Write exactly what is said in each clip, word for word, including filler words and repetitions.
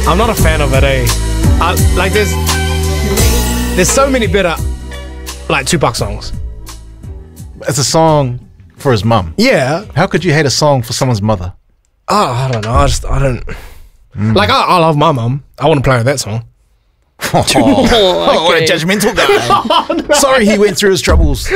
I'm not a fan of it, eh? I, like, there's there's so many better, like, Tupac songs. It's a song for his mum. Yeah. How could you hate a song for someone's mother? Oh, I don't know. I just, I don't... Mm. Like, I, I love my mum. I want to play with that song. Oh, oh, what a judgmental guy. Oh, no. Sorry he went through his troubles.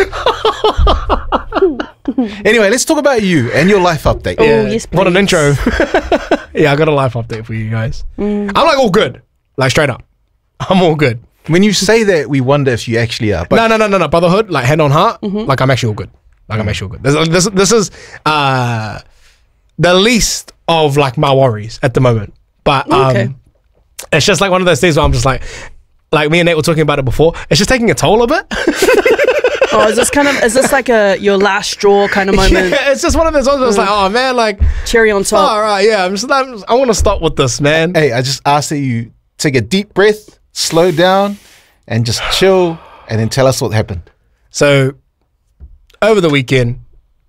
Anyway, let's talk about you and your life update. Oh, Yeah. yes, What an please. intro. Yeah, I got a life update for you guys. Mm. I'm like all good. Like, straight up. I'm all good. When you say that, we wonder if you actually are. But no, no, no, no, no. Brotherhood, like hand on heart, Mm-hmm. like I'm actually all good. Like I'm actually all good. This, this, this is uh, the least of like my worries at the moment. But um, Okay. it's just like one of those things where I'm just like, like me and Nate were talking about it before. It's just taking a toll a bit. Oh, is this kind of, is this like a your last straw kind of moment? Yeah, it's just one of those ones where it's like, oh man, like, Cherry on top. all right, yeah, I'm just, I'm just- I want to stop with this, man. hey, I just ask that you take a deep breath, slow down, and just chill, and then tell us what happened. So, over the weekend,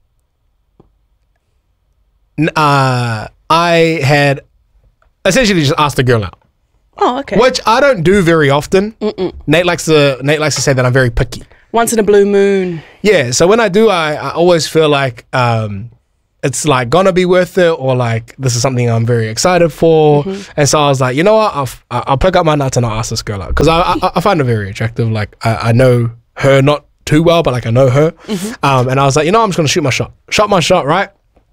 n- uh, I had essentially just asked a girl out, Oh, okay. which I don't do very often. Nate likes to Nate likes to say that I'm very picky. Once in a blue moon. Yeah, so when I do, I, I always feel like um, it's like gonna be worth it, or like this is something I'm very excited for. And so I was like, you know what, I'll f- I'll pick up my nuts and I'll ask this girl out because I, I I find her very attractive. Like I, I know her not too well, but like I know her. Um, and I was like, you know, I'm just gonna shoot my shot. Shot my shot, right?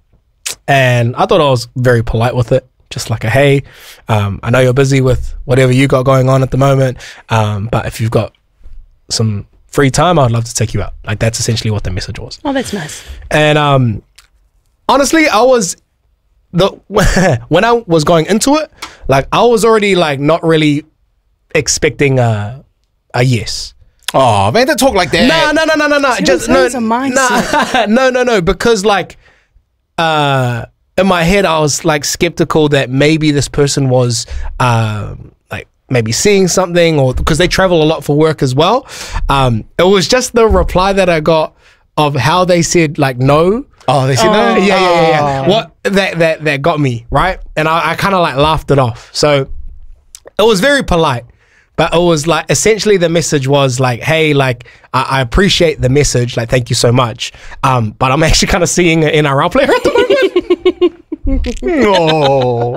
And I thought I was very polite with it. Just like a hey, um, I know you're busy with whatever you got going on at the moment, um, but if you've got some free time, I'd love to take you out. Like that's essentially what the message was. Oh, that's nice. And um, honestly, I was the when I was going into it, like I was already like not really expecting a a yes. Oh, man, don't talk like that. No, no, no, no, no, no. See, Just that no, is a mindset. no, no, no. Because like, uh, in my head, I was like skeptical that maybe this person was, um, like maybe seeing something, or because they travel a lot for work as well. Um, it was just the reply that I got of how they said like no. Oh, they said no? Yeah, yeah, yeah, yeah. What that that that got me right, and I, I kind of like laughed it off. So it was very polite. But it was like, essentially the message was like, hey, like, I, I appreciate the message. Like, thank you so much. Um, but I'm actually kind of seeing an N R L player at the moment. No.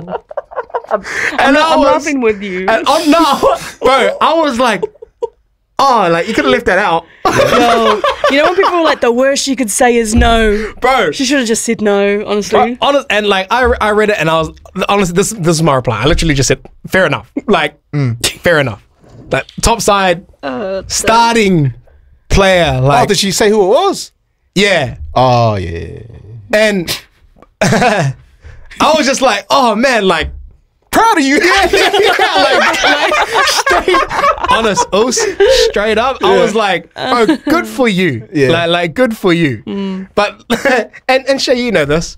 And I I'm was, laughing with you. and, oh, no. Bro, I was like, oh, like, you could have left that out. Yo, you know when people are like, the worst you could say is no. Bro. She should have just said no, honestly. Uh, honest, and like, I, I read it and I was, honestly, this, this is my reply. I literally just said, fair enough. Like, fair enough. Like, top side, Uh, starting player. Oh, Like, did she say who it was? yeah. Oh, yeah. And I was just like, oh man, like, Proud of you. like, like, straight, honest, Oos, straight up, I was like, oh, good for you. Yeah. Like, like, good for you. But, and, and Shay, you know this.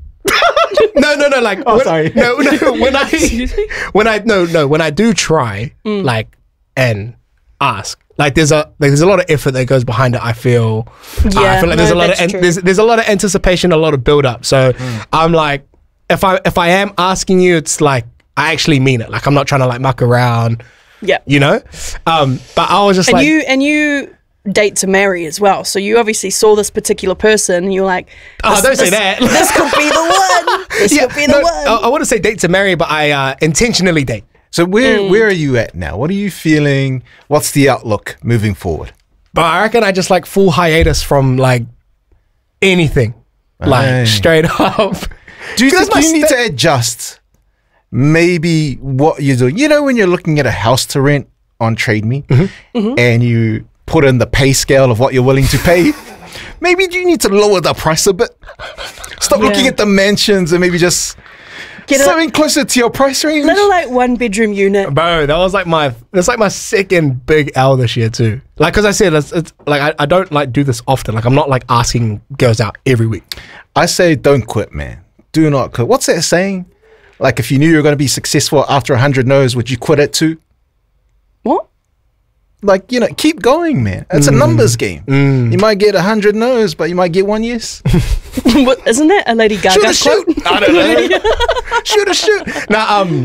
no, no, no, like, Oh, when, sorry. no, no, when I, Excuse me? when I, no, no, when I do try, like, and ask, like, there's a, like, there's a lot of effort that goes behind it, I feel. Uh, I Yeah, feel like there's no, a lot of, that's an- true. there's, there's a lot of anticipation, a lot of build up. So I'm like, if I, if I am asking you, it's like, I actually mean it. Like, I'm not trying to like muck around, Yeah. you know? Um, but I was just And like, you and you date to marry as well. So you obviously saw this particular person and you're like, oh, this- don't say this- that. This could be the one. This Yeah, could be the no, one. I, I wouldn't say date to marry, but I uh, intentionally date. So where where are you at now? What are you feeling? What's the outlook moving forward? But I reckon I just like full hiatus from like anything. Like Aye. straight up. Do you Because think my you need sta- to adjust maybe what you're doing? You know, when you're looking at a house to rent on Trade Me and you put in the pay scale of what you're willing to pay, maybe you need to lower the price a bit. Stop Yeah. looking at the mansions and maybe just Get a something closer to your price range. little like one bedroom unit. Bro, that was like my that's like my second big L this year too. Like, cause I said it's, it's like I, I don't like do this often. Like, I'm not like asking girls out every week. I say don't quit, man. Do not quit. What's that saying? Like, if you knew you were going to be successful after one hundred no's, would you quit it too? What? Like, you know, keep going, man. It's a numbers game. You might get one hundred no's, but you might get one yes. What, isn't that a Lady Gaga Shoot or quote? shoot. I don't know. Shoot or shoot. Now, um,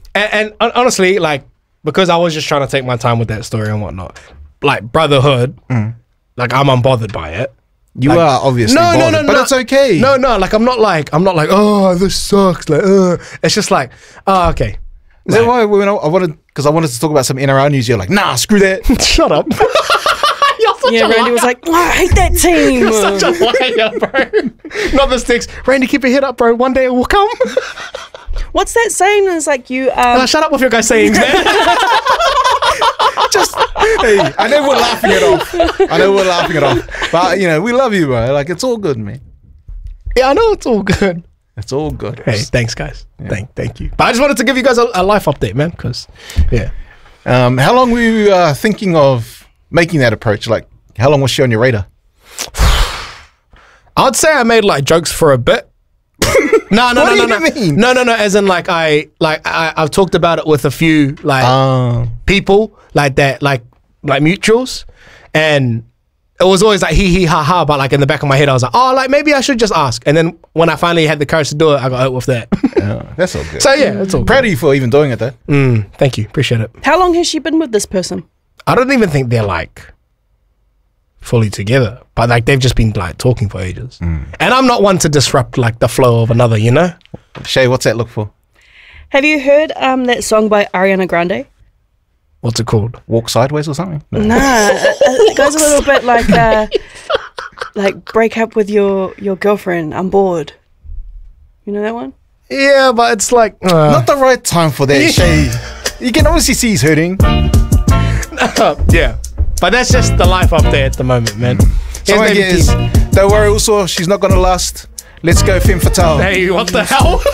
and, and hon- honestly, like because I was just trying to take my time with that story and whatnot, like brotherhood, like I'm unbothered by it. You Like- are obviously No, no, bothered, no, but no. it's okay. No, no, like I'm not like I'm not like oh this sucks. Like uh. It's just like oh okay. Is that why when I, I wanted, because I wanted to talk about some N R L news, you're like, nah, screw that. Shut up. You're such Yeah, a Randy liar. was like, oh, I hate that team. You're such a liar, bro. Not this text. Randy, keep your head up, bro. One day it will come. What's that saying? It's like you. Um, Uh, shut up with your guys' sayings, man. Just, hey, I know we're laughing it off. I know we're laughing it off. But, you know, we love you, bro. Like, it's all good, man. Yeah, I know it's all good. It's all good. Hey, thanks, guys. Thank, thank you. But I just wanted to give you guys a, a life update, man. Because, yeah. Um, how long were you uh, thinking of making that approach? Like, how long was she on your radar? I'd say I made like jokes for a bit. No, no, What no, do no, you no, mean? no, no, no. As in, like I, like I, I've talked about it with a few like Uh, people, like that, like like mutuals, and it was always like hee hee ha ha. But like in the back of my head, I was like, oh, like maybe I should just ask. And then when I finally had the courage to do it, I got hurt with that. yeah, that's all good. So yeah, it's all Proud of you for even doing it, though. Mm, thank you, appreciate it. How long has she been with this person? I don't even think they're like fully together, but like they've just been like talking for ages. And I'm not one to disrupt like the flow of another, you know. Shay, what's that look for? Have you heard um, that song by Ariana Grande? What's it called? Walk sideways or something? No. Nah, it, it goes a little bit like uh, like break up with your your girlfriend. I'm bored. You know that one? Yeah, but it's like uh, Not the right time for that, Shay. You can obviously see he's hurting. yeah. But that's just the life up there at the moment, man. Here's Someone maybe gets, Keith. don't worry, also, she's not going to last. Let's go femme fatale. Hey, what the hell?